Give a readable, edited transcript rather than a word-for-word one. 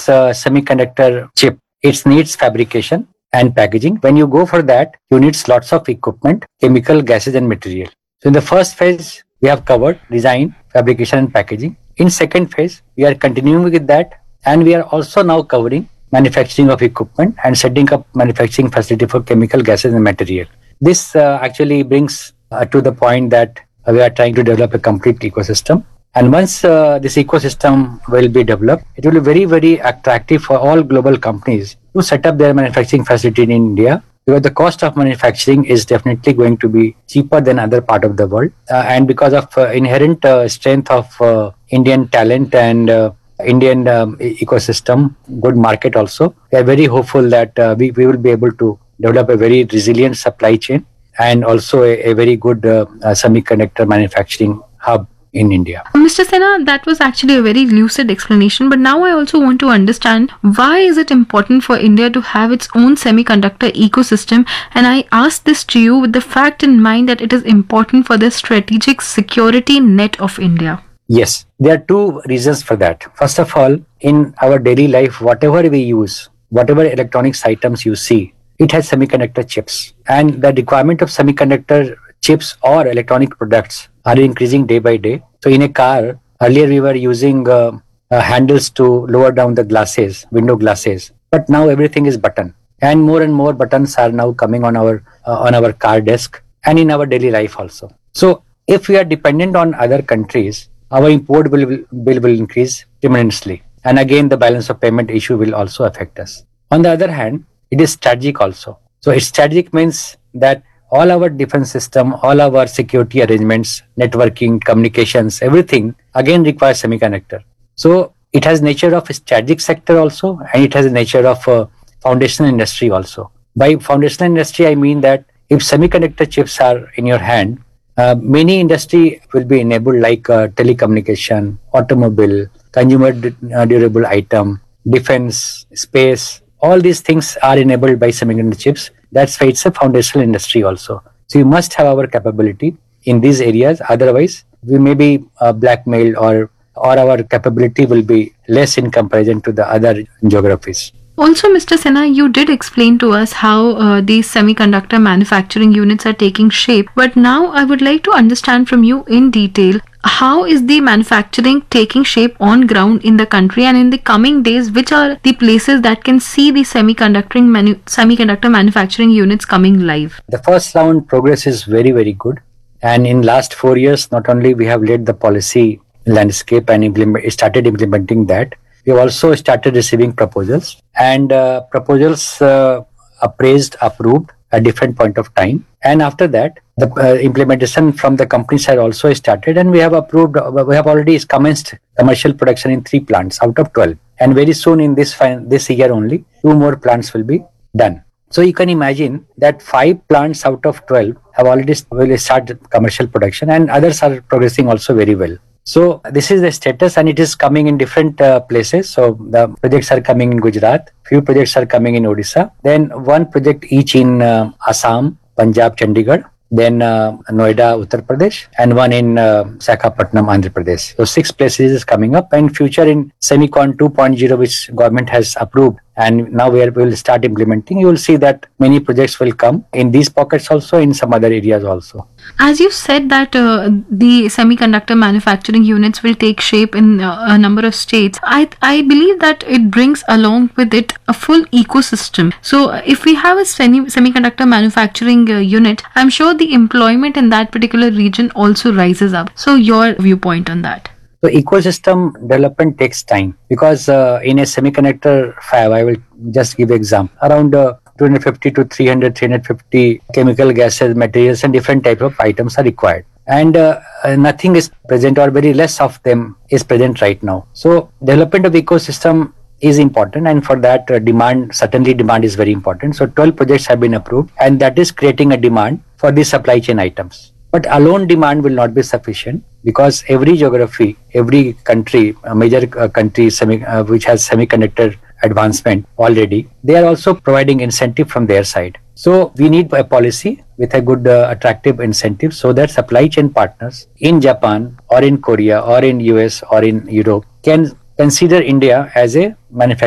semiconductor chip, it needs fabrication and packaging. When you go for that, you need lots of equipment, chemical, gases and material. So in the first phase, we have covered design, fabrication and packaging. In second phase, we are continuing with that, and we are also now covering manufacturing of equipment and setting up manufacturing facility for chemical, gases and material. This actually brings to the point that we are trying to develop a complete ecosystem. And once this ecosystem will be developed, it will be very, very attractive for all global companies to set up their manufacturing facility in India, because the cost of manufacturing is definitely going to be cheaper than other part of the world. And because of inherent strength of Indian talent and Indian ecosystem, good market also, we are very hopeful that we will be able to develop a very resilient supply chain and also a very good semiconductor manufacturing hub in India. Mr. Sinha, that was actually a very lucid explanation, but now I also want to understand why is it important for India to have its own semiconductor ecosystem, and I ask this to you with the fact in mind that it is important for the strategic security net of India. Yes, there are two reasons for that. First of all, in our daily life, whatever we use, whatever electronics items you see, it has semiconductor chips, and the requirement of semiconductor chips or electronic products are increasing day by day. So in a car, earlier we were using handles to lower down the glasses, window glasses, but now everything is button, and more buttons are now coming on our car desk and in our daily life also. So if we are dependent on other countries, our import bill will increase tremendously, and again the balance of payment issue will also affect us. On the other hand, it is strategic also. So it's strategic means that all our defense system, all our security arrangements, networking, communications, everything again requires semiconductor. So it has nature of a strategic sector also, and it has a nature of a foundational industry also. By foundational industry, I mean that if semiconductor chips are in your hand, many industry will be enabled, like telecommunication, automobile, consumer durable item, defense, space. All these things are enabled by semiconductor chips. That's why it's a foundational industry also. So you must have our capability in these areas. Otherwise, we may be blackmailed or our capability will be less in comparison to the other geographies. Also, Mr. Sinha, you did explain to us how these semiconductor manufacturing units are taking shape. But now I would like to understand from you in detail, how is the manufacturing taking shape on ground in the country, and in the coming days, which are the places that can see the semiconductor manufacturing units coming live? The first round progress is very, very good. And in last 4 years, not only we have led the policy landscape and started implementing that, we have also started receiving proposals, and proposals appraised, approved at different point of time. And after that, the implementation from the company side also started, and we have already commenced commercial production in 3 plants out of 12. And very soon in this year only, 2 more plants will be done. So you can imagine that 5 plants out of 12 have already started commercial production, and others are progressing also very well. So this is the status, and it is coming in different places. So the projects are coming in Gujarat, few projects are coming in Odisha, then 1 project each in Assam, Punjab, Chandigarh, then Noida, Uttar Pradesh, and 1 in Visakhapatnam, Andhra Pradesh. So 6 places is coming up, and future in Semicon 2.0, which government has approved, and now we will start implementing. You will see that many projects will come in these pockets also, in some other areas also. As you said that the semiconductor manufacturing units will take shape in a number of states, I believe that it brings along with it a full ecosystem. So if we have a semiconductor manufacturing unit, I'm sure the employment in that particular region also rises up. So your viewpoint on that? So ecosystem development takes time, because in a semiconductor fab, I will just give example, around 250 to 350 chemical gases, materials and different type of items are required. And nothing is present, or very less of them is present right now. So development of ecosystem is important, and for that demand is very important. So 12 projects have been approved, and that is creating a demand for the supply chain items. But alone demand will not be sufficient, because every geography, every country, major country which has semiconductor advancement already, they are also providing incentive from their side. So we need a policy with a good attractive incentive, so that supply chain partners in Japan or in Korea or in US or in Europe can consider India as a manufacturing